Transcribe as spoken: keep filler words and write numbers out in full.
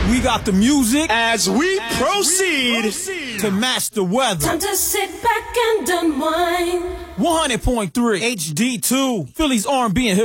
We got the music as we proceed, proceed to match the weather. Time to sit back and unwind. one hundred point three H D two, Philly's R and B and hip